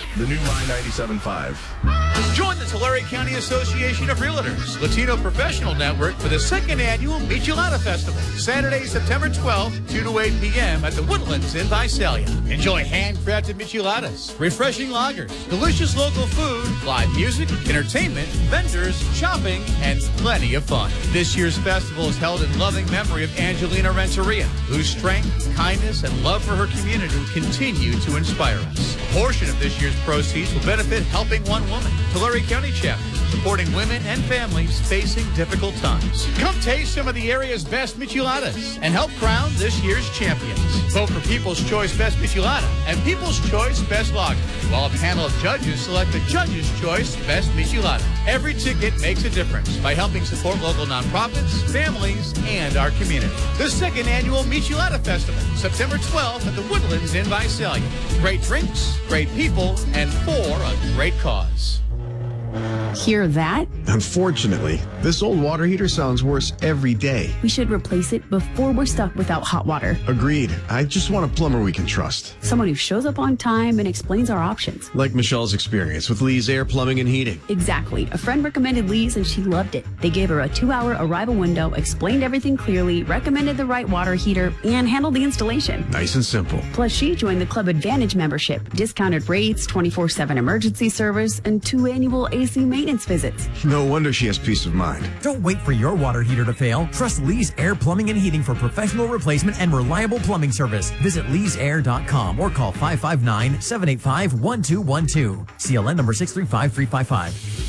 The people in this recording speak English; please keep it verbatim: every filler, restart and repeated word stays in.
The new My ninety-seven point five. Join the Tulare County Association of Realtors Latino Professional Network for the second annual Michelada Festival, Saturday, September twelfth, two to eight p.m. at the Woodlands in Visalia. Enjoy handcrafted micheladas, refreshing lagers, delicious local food, live music, entertainment, vendors, shopping, and plenty of fun. This year's festival is held in loving memory of Angelina Renteria, whose strength, kindness, and love for her community continue to inspire us. A portion of this year's proceeds will benefit Helping One Woman, Tulare County chapter, supporting women and families facing difficult times. Come taste some of the area's best micheladas and help crown this year's champions. Vote for People's Choice Best Michelada and People's Choice Best Lager, while a panel of judges select the Judge's Choice Best Michelada. Every ticket makes a difference by helping support local nonprofits, families, and our community. The second annual Michelada Festival, September twelfth at the Woodlands in Visalia. Great drinks, great people, and for a great cause. Hear that? Unfortunately, this old water heater sounds worse every day. We should replace it before we're stuck without hot water. Agreed. I just want a plumber we can trust. Someone who shows up on time and explains our options. Like Michelle's experience with Lee's Air Plumbing and Heating. Exactly. A friend recommended Lee's and she loved it. They gave her a two-hour arrival window, explained everything clearly, recommended the right water heater, and handled the installation. Nice and simple. Plus, she joined the Club Advantage membership, discounted rates, twenty-four seven emergency service, and two annual A C maintenance visits. No wonder she has peace of mind. Don't wait for your water heater to fail. Trust Lee's Air Plumbing and Heating for professional replacement and reliable plumbing service. Visit lees air dot com or call five five nine, seven eight five, one two one two. C L N number six three five three five five.